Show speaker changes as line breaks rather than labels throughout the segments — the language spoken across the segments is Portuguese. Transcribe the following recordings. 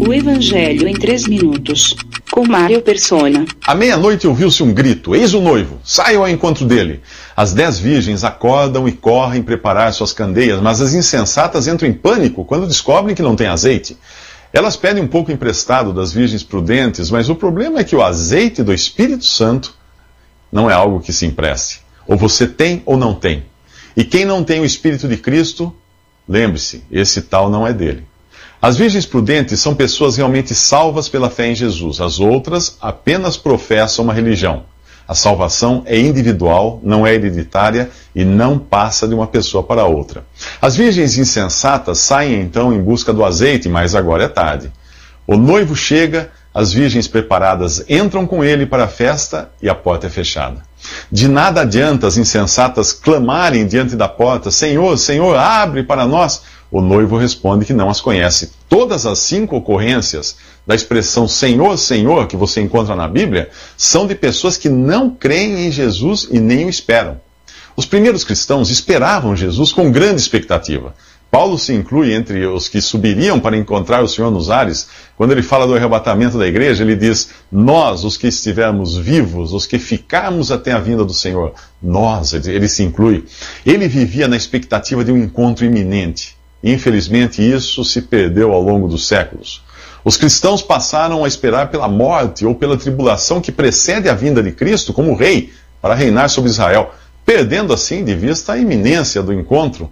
O Evangelho em 3 minutos, com Mário Persona.
À meia-noite ouviu-se um grito: eis o noivo, saiam ao encontro dele. As 10 virgens acordam e correm preparar suas candeias, mas as insensatas entram em pânico quando descobrem que não tem azeite. Elas pedem um pouco emprestado das virgens prudentes, mas o problema é que o azeite do Espírito Santo não é algo que se empreste. Ou você tem ou não tem. E quem não tem o Espírito de Cristo, lembre-se, esse tal não é dele. As virgens prudentes são pessoas realmente salvas pela fé em Jesus. As outras apenas professam uma religião. A salvação é individual, não é hereditária e não passa de uma pessoa para outra. As virgens insensatas saem então em busca do azeite, mas agora é tarde. O noivo chega, as virgens preparadas entram com ele para a festa e a porta é fechada. De nada adianta as insensatas clamarem diante da porta: Senhor, Senhor, abre para nós. O noivo responde que não as conhece. Todas as 5 ocorrências da expressão Senhor, Senhor, que você encontra na Bíblia, são de pessoas que não creem em Jesus e nem o esperam. Os primeiros cristãos esperavam Jesus com grande expectativa. Paulo se inclui entre os que subiriam para encontrar o Senhor nos ares. Quando ele fala do arrebatamento da igreja, ele diz: nós, os que estivermos vivos, os que ficarmos até a vinda do Senhor, nós, ele se inclui. Ele vivia na expectativa de um encontro iminente. Infelizmente, isso se perdeu ao longo dos séculos. Os cristãos passaram a esperar pela morte ou pela tribulação que precede a vinda de Cristo como rei para reinar sobre Israel, perdendo assim de vista a iminência do encontro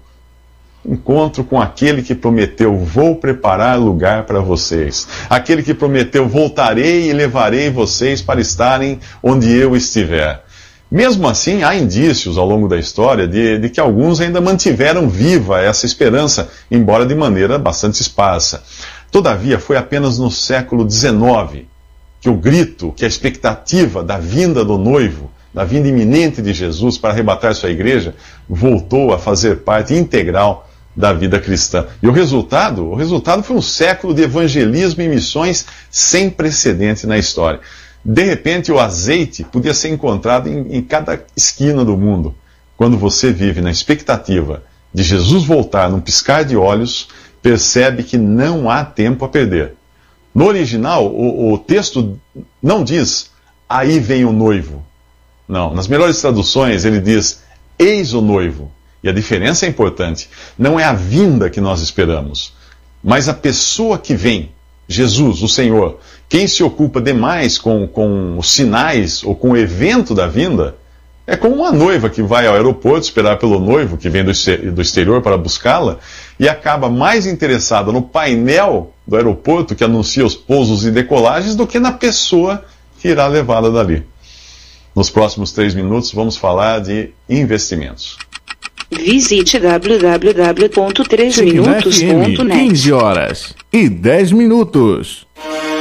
com aquele que prometeu: vou preparar lugar para vocês. Aquele que prometeu: voltarei e levarei vocês para estarem onde eu estiver. Mesmo assim, há indícios ao longo da história de que alguns ainda mantiveram viva essa esperança, embora de maneira bastante esparsa. Todavia, foi apenas no século XIX que o grito, que a expectativa da vinda do noivo, da vinda iminente de Jesus para arrebatar sua igreja, voltou a fazer parte integral da vida cristã. E o resultado foi um século de evangelismo e missões sem precedente na história. De repente, o azeite podia ser encontrado em cada esquina do mundo. Quando você vive na expectativa de Jesus voltar num piscar de olhos, percebe que não há tempo a perder. No original, o texto não diz: aí vem o noivo. Não, nas melhores traduções ele diz: eis o noivo. E a diferença é importante. Não é a vinda que nós esperamos, mas a pessoa que vem, Jesus, o Senhor. Quem se ocupa demais com os sinais ou com o evento da vinda é como uma noiva que vai ao aeroporto esperar pelo noivo que vem do exterior para buscá-la e acaba mais interessada no painel do aeroporto que anuncia os pousos e decolagens do que na pessoa que irá levá-la dali. Nos próximos 3 minutos vamos falar de investimentos.
Visite www.3minutos.net.
15 horas e 10 minutos.